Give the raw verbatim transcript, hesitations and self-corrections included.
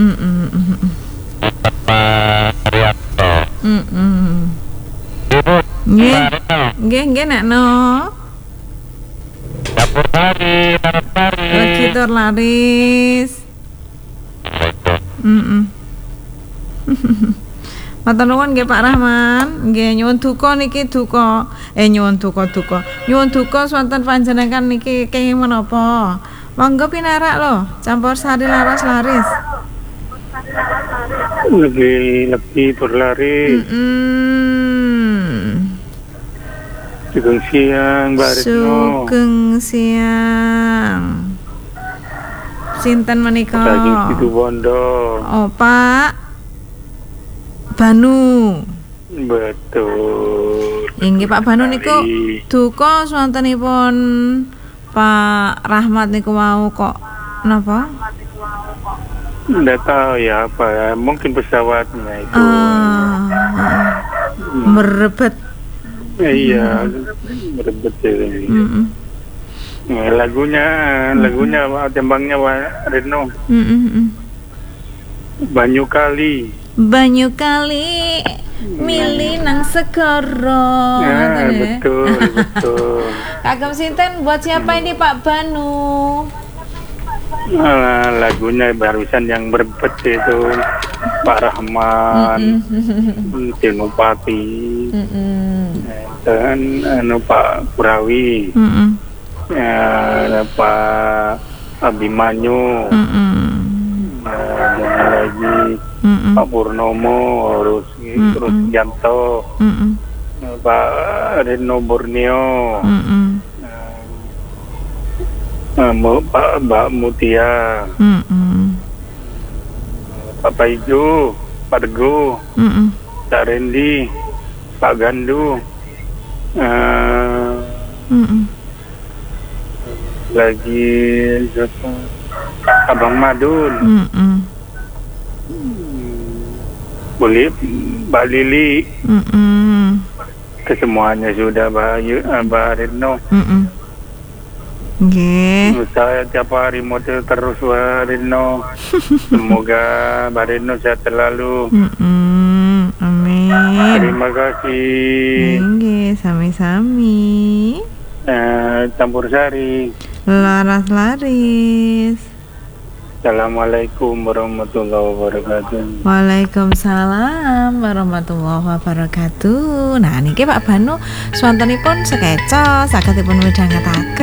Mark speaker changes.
Speaker 1: Mm -mm, mm -mm. Mm -mm. Nggih, nggih, nggih nek no.
Speaker 2: Dapur Sari, Dapur Sari.
Speaker 1: Lagi tur laris. Mm -mm. Matur nuwun nggih Pak Rahman, nggih nyuwun duka niki duka, eh nyuwun duka duka. Nyuwun duka swanten panjenengan niki kenging menapa? Monggo pinarak lho, campur sari laras laris.
Speaker 2: Lebih lebih berlari.
Speaker 1: Mm -mm.
Speaker 2: Sugeng siang, Mbak Retno.
Speaker 1: Sugeng siang. Sinten menika?
Speaker 2: Saking Situbondo.
Speaker 1: Oh, Pak Banu.
Speaker 2: Betul.
Speaker 1: Inggih Pak Banu niku duka swantenipun Pak Rahmat niku mau kok napa?
Speaker 2: Nggak tahu ya apa ya, mungkin pesawatnya itu.
Speaker 1: Uh,
Speaker 2: hmm.
Speaker 1: Merebet.
Speaker 2: Iya, merebet ini.
Speaker 1: Mm -mm.
Speaker 2: Nah, lagunya, lagunya tembangnya Pak Retno.
Speaker 1: Mm -mm.
Speaker 2: Banyu Kali.
Speaker 1: Banyu Kali mili nang segara.
Speaker 2: Ya, betul, betul.
Speaker 1: Kagem sinten buat siapa ini Pak Banu?
Speaker 2: Nah, lagunya barusan yang berbet itu Pak Rahman, Senopati,
Speaker 1: mm -mm.
Speaker 2: dan anu Pak Kurawi,
Speaker 1: mm -mm.
Speaker 2: ya, Pak Abimanyu,
Speaker 1: mm -mm.
Speaker 2: nah, dan lagi
Speaker 1: mm -mm.
Speaker 2: Pak Purnomo, terus
Speaker 1: mm -mm.
Speaker 2: terus Janto,
Speaker 1: mm -mm.
Speaker 2: Pak Reno Borneo.
Speaker 1: mm -mm.
Speaker 2: Uh, Pak Mbak Mutia,
Speaker 1: mm -mm.
Speaker 2: Pak Paijo, Pak Dego,
Speaker 1: mm -mm.
Speaker 2: Pak Rendi, Pak Gandu, uh,
Speaker 1: mm -mm.
Speaker 2: lagi Abang Madun,
Speaker 1: mm -mm.
Speaker 2: boleh Mbak Lili,
Speaker 1: mm -mm.
Speaker 2: kesemuanya sudah Mbak Mbak Retno.
Speaker 1: mm -mm. Nggih.
Speaker 2: Saya tiap hari model terus Mbak Retno. Semoga Mbak Retno sehat selalu.
Speaker 1: Mm -mm. Amin.
Speaker 2: Terima kasih.
Speaker 1: Nggih, sami-sami.
Speaker 2: Uh, Campur Sari.
Speaker 1: Laras laris.
Speaker 2: Assalamualaikum warahmatullahi wabarakatuh.
Speaker 1: Waalaikumsalam warahmatullahi wabarakatuh. Nah niki Pak Banu swantenipun sekeca saged dipun midhangetaken.